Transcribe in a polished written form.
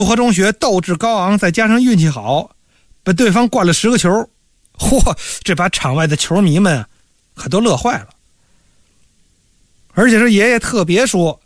和中学斗志高昂，再加上运气好，被对方灌了10个球。嚯，这把场外的球迷们可都乐坏了。而且这爷爷特别说，